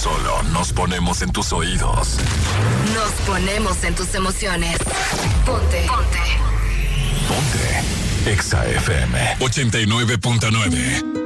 solo nos ponemos en tus oídos. Nos ponemos en tus emociones. Ponte. Ponte. Exa FM 89.9.